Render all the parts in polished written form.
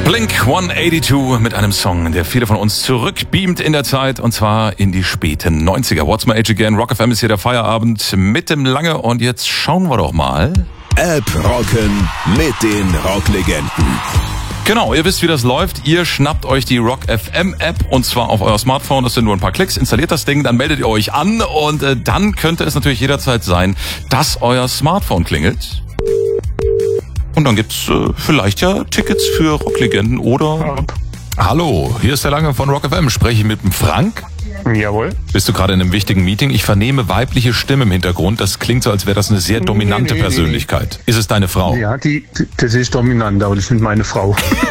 Blink 182 mit einem Song, der viele von uns zurückbeamt in der Zeit, und zwar in die späten 90er. What's My Age Again? Rock FM ist hier der Feierabend mit dem Lange, und jetzt schauen wir doch mal. App rocken mit den Rocklegenden. Genau, ihr wisst, wie das läuft. Ihr schnappt euch die Rock FM App, und zwar auf euer Smartphone. Das sind nur ein paar Klicks. Installiert das Ding, dann meldet ihr euch an, und dann könnte es natürlich jederzeit sein, dass euer Smartphone klingelt. Und dann gibt's vielleicht ja Tickets für Rocklegenden oder... Hallo, hier ist der Lange von Rock FM. Spreche ich mit dem Frank? Jawohl. Bist du gerade in einem wichtigen Meeting? Ich vernehme weibliche Stimmen im Hintergrund. Das klingt so, als wäre das eine sehr dominante Persönlichkeit. Ist es deine Frau? Ja, das ist dominant, aber das ist meine Frau.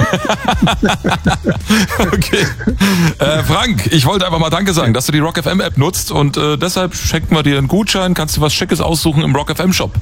Okay. Frank, ich wollte einfach mal Danke sagen, dass du die Rock FM App nutzt, und deshalb schenken wir dir einen Gutschein. Kannst du was Schickes aussuchen im Rock FM Shop.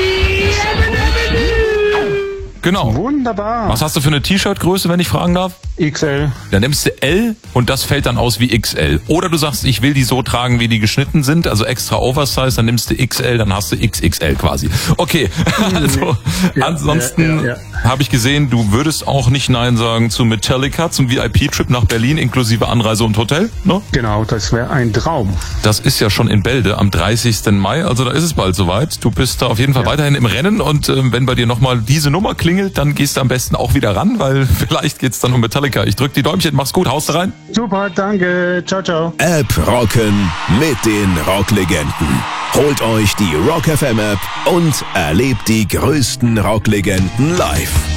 Genau. Wunderbar. Was hast du für eine T-Shirt-Größe, wenn ich fragen darf? XL. Dann nimmst du L, und das fällt dann aus wie XL. Oder du sagst, ich will die so tragen, wie die geschnitten sind, also extra Oversize, dann nimmst du XL, dann hast du XXL quasi. Okay, also ansonsten habe ich gesehen, du würdest auch nicht Nein sagen zu Metallica, zum VIP-Trip nach Berlin, inklusive Anreise und Hotel, ne? Genau, das wäre ein Traum. Das ist ja schon in Bälde am 30. Mai, also da ist es bald soweit. Du bist da auf jeden Fall weiterhin im Rennen, und wenn bei dir nochmal diese Nummer klingelt, dann gehst du am besten auch wieder ran, weil vielleicht geht's dann um Metallica. Ich drück die Däumchen, mach's gut, haust du rein. Super, danke, ciao, ciao. App rocken mit den Rocklegenden. Holt euch die Rock FM App und erlebt die größten Rocklegenden live.